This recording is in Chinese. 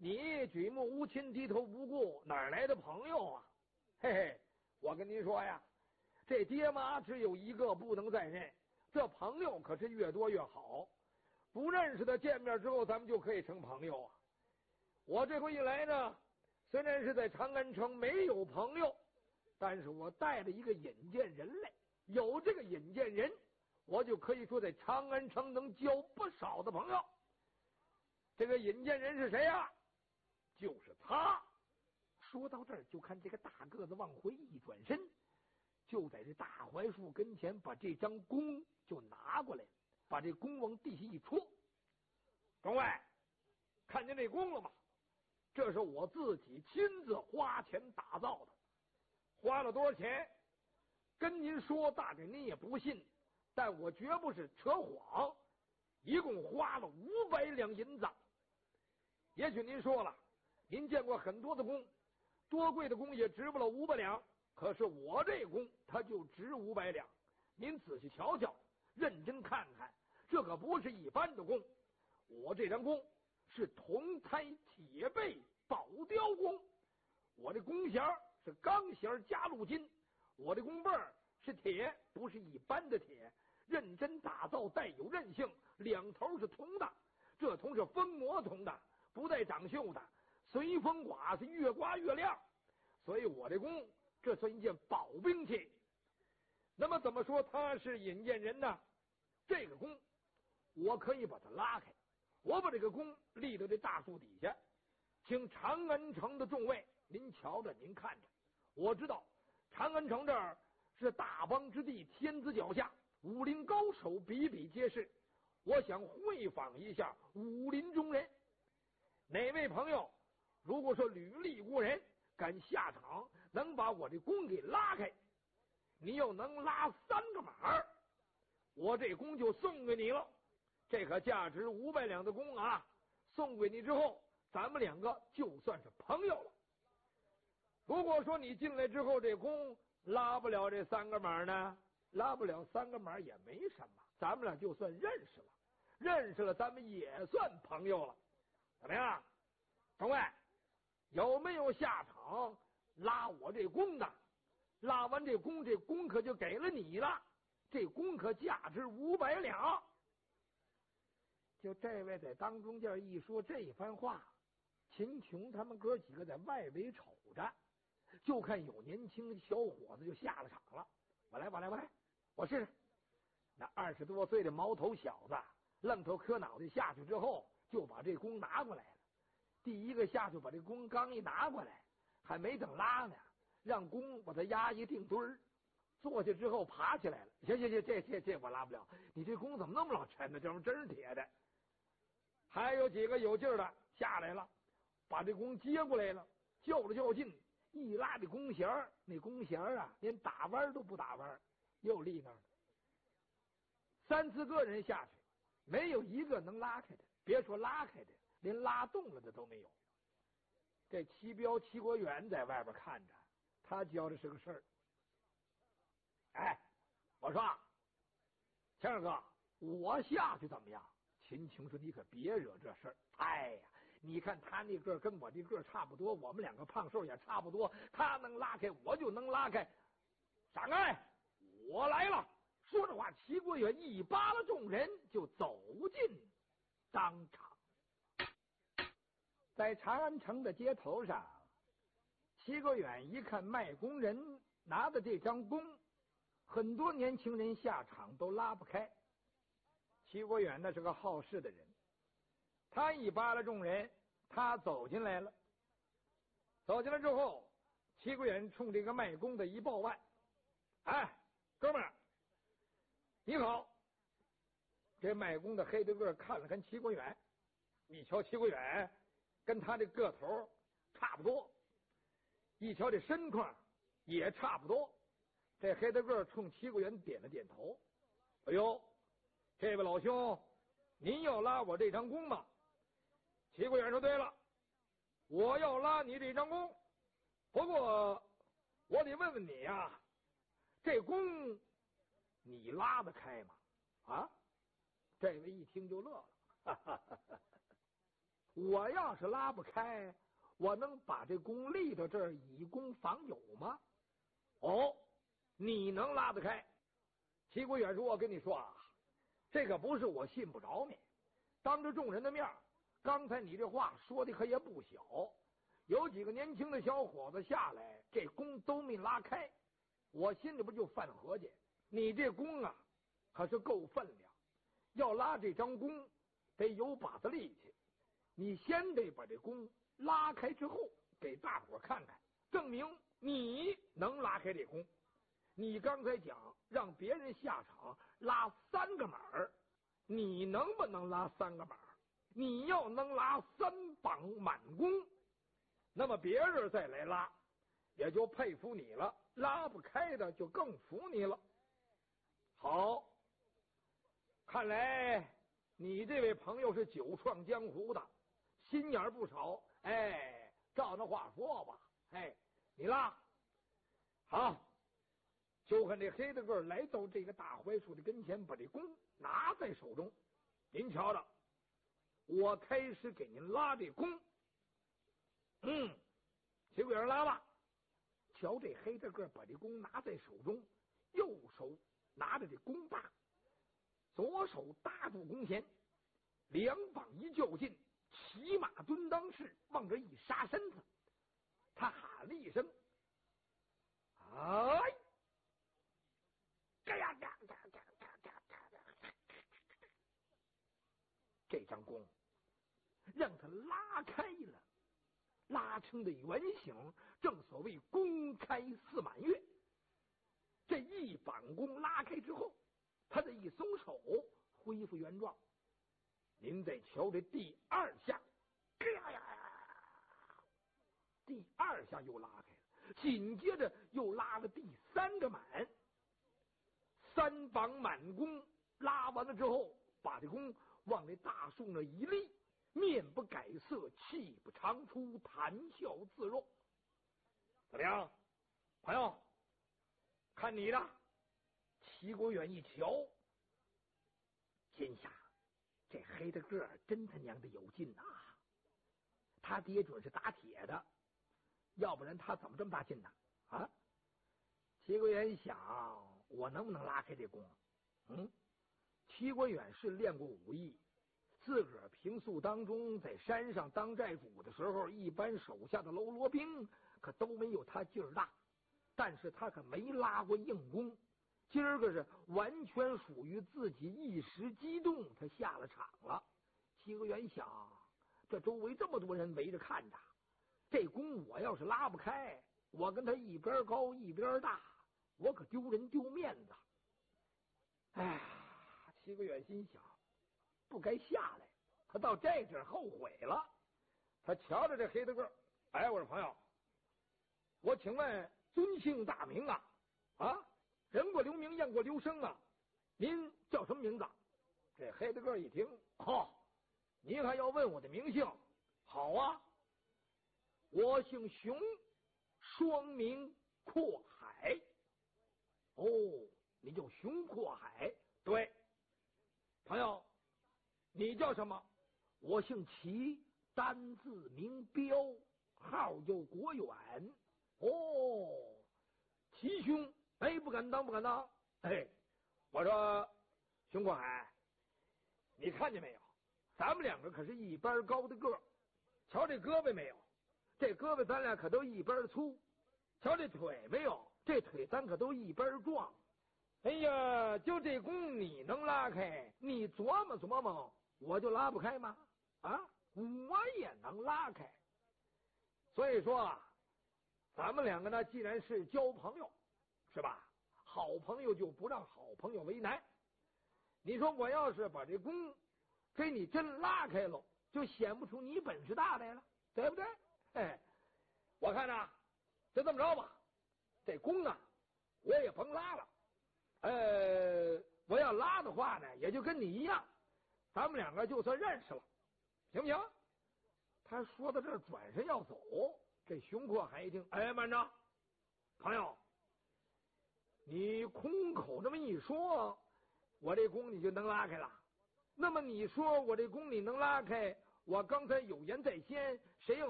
你举目无亲，低头不顾，哪来的朋友啊？嘿嘿，我跟您说呀，这爹妈只有一个，不能再认。这朋友可是越多越好，不认识的见面之后，咱们就可以成朋友啊。我这回一来呢，虽然是在长安城没有朋友，但是我带了一个引荐人来。有这个引荐人，我就可以说在长安城能交不少的朋友。这个引荐人是谁呀？就是他。说到这儿，就看这个大个子往回一转身，就在这大槐树跟前把这张弓就拿过来，把这弓往地下一戳。众位，看见这弓了吗？这是我自己亲自花钱打造的。花了多少钱？跟您说，大概您也不信，但我绝不是扯谎，一共花了500两银子。也许您说了，您见过很多的弓，多贵的弓也值不了500两，可是我这弓它就值500两。您仔细瞧瞧，认真看看，这可不是一般的弓。我这张弓是铜胎铁背宝雕弓，我这弓弦是钢弦加镀金，我这弓背是铁，不是一般的铁，认真打造，带有韧性，两头是铜的，这铜是封膜铜的，不带长锈的，随风刮是越刮越亮，所以我这弓这算一件宝兵器。那么怎么说他是引荐人呢？这个弓我可以把它拉开，我把这个弓立到这大树底下，请长安城的众位您瞧着您看着。我知道长安城这儿是大邦之地，天子脚下，武林高手比比皆是，我想会访一下武林中人。哪位朋友如果说履历过人，敢下场能把我这弓给拉开，你又能拉3个马，我这弓就送给你了。这可价值500两的弓啊，送给你之后，咱们两个就算是朋友了。如果说你进来之后这弓拉不了这3个马呢，拉不了3个马也没什么，咱们俩就算认识了，认识了咱们也算朋友了。怎么样，众位，有没有下场拉我这弓的？拉完这弓，这弓可就给了你了，这弓可价值500两。就这位在当中间一说这番话，秦琼他们哥几个在外围瞅着，就看有年轻的小伙子就下了场了。我来，我试试。那20多岁的毛头小子愣头磕脑袋下去之后，就把这弓拿过来了。第一个下去把这弓刚一拿过来，还没等拉呢，让弓把他压一定堆儿，坐下之后爬起来了。行，这我拉不了，你这弓怎么那么老沉呢？这玩意儿真是铁的。还有几个有劲儿的下来了，把这弓接过来了，较了较劲，一拉这弓弦，那弓弦啊连打弯都不打弯，又立那儿了。3、4个人下去，没有一个能拉开的，别说拉开的，连拉动了的都没有。这齐彪齐国远在外边看着，他觉着是个事儿。哎，我说谦儿哥，我下去怎么样？秦琼说：“你可别惹这事儿。哎呀，你看他那个跟我这个差不多，我们2个胖瘦也差不多，他能拉开，我就能拉开。闪开，我来了。”说着话，齐国远一扒拉众人就走进当场。在长安城的街头上，齐国远一看卖弓人拿的这张弓，很多年轻人下场都拉不开。齐国远那是个好事的人，他一扒拉众人，他走进来了。走进来之后，齐国远冲这个卖弓的一报腕：“哎，哥们儿，你好。”这卖弓的黑的个看了看齐国远，一瞧齐国远跟他这个头差不多，一瞧这身况也差不多，这黑的个冲齐国远点了点头：“哎呦，这位老兄，您要拉我这张弓吗？”齐国远说：“对了，我要拉你这张弓，不过我得问问你呀，这弓你拉得开吗？”啊，这位一听就乐了，哈哈哈哈， 我要是拉不开，我能把这弓立到这儿以攻防友吗？哦，你能拉得开。齐国远说，我跟你说啊，这个不是我信不着你，当着众人的面，刚才你这话说的可也不小，有几个年轻的小伙子下来，这弓都没拉开，我心里不就犯合计，你这弓啊可是够分量，要拉这张弓得有把子力气，你先得把这弓拉开之后给大伙看看，证明你能拉开这弓。你刚才讲让别人下场拉3个马儿，你能不能拉3个马儿？你要能拉3绑满弓，那么别人再来拉也就佩服你了，拉不开的就更服你了。好，看来你这位朋友是久创江湖的，心眼不少。哎，照那话说吧，哎，你拉好。就看这黑大个来到这个大槐树的跟前，把这弓拿在手中。您瞧着，我开始给您拉这弓。齐贵人拉吧。瞧这黑大个把这弓拿在手中，右手拿着这弓把，左手搭住弓弦，两膀一较劲，骑马蹲裆式，往这一杀身子。他喊了一声：“哎！”这张弓让他拉开了，拉成的圆形，正所谓弓开似满月。这一绑弓拉开之后，他这一松手，恢复原状。您再瞧这第2下，第2下又拉开了，紧接着又拉了第3个满。3绑满弓拉完了之后，把这弓往这大树那一立，面不改色，气不长出，谈笑自若。怎么样，朋友？看你的。齐国远一瞧，心想这黑大个真他娘的有劲呐！他爹准是打铁的，要不然他怎么这么大劲呢？啊！齐国远想，我能不能拉开这弓？齐国远是练过武艺，自个儿平素当中在山上当寨主的时候，一般手下的喽啰兵可都没有他劲儿大，但是他可没拉过硬弓。今儿个是完全属于自己一时激动，他下了场了。齐国远想，这周围这么多人围着看着，这弓我要是拉不开，我跟他一边高一边大，我可丢人丢面子。哎呀，齐国远心想，不该下来，他到这阵后悔了。他瞧着这黑大个，哎，我说朋友，我请问尊姓大名啊？啊，人过留名，雁过留声啊，您叫什么名字？这黑大个一听，你还要问我的名姓？好啊，我姓熊，双名阔海。哦，你叫熊阔海？对。朋友，你叫什么？我姓齐，单字名彪，号叫国远。哦，齐兄，哎，不敢当，不敢当。哎，我说熊阔海，你看见没有？咱们2个可是一般高的个儿，瞧这胳膊没有？这胳膊咱俩可都一般粗。瞧这腿没有？这腿咱可都一般壮。哎呀，就这弓你能拉开，你琢磨琢磨，我就拉不开吗？啊，我也能拉开。所以说啊，咱们2个呢，既然是交朋友，是吧？好朋友就不让好朋友为难。你说我要是把这弓给你真拉开了，就显不出你本事大来了，对不对？哎，我看呐，就这么着吧，这弓啊，我也甭拉了。我要拉的话呢，也就跟你一样，咱们2个就算认识了，行不行？他说到这儿，转身要走。这熊阔海一听，哎，慢着，朋友，你空口这么一说，我这弓你就能拉开了。那么你说我这弓你能拉开， 我刚才有言在先，谁要